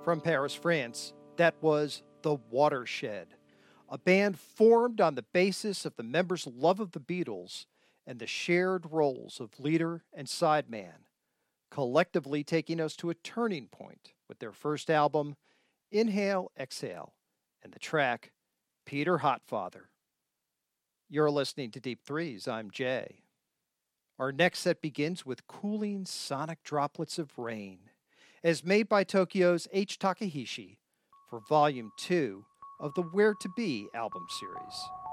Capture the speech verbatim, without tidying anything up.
From Paris, France, that was The Watershed, a band formed on the basis of the members' love of the Beatles and the shared roles of leader and sideman, collectively taking us to a turning point with their first album, Inhale, Exhale, and the track, Peter Hotfather. You're listening to Deep Threes. I'm Jay. Our next set begins with cooling sonic droplets of rain, as made by Tokyo's H. Takahashi for Volume two of the Where to Be album series.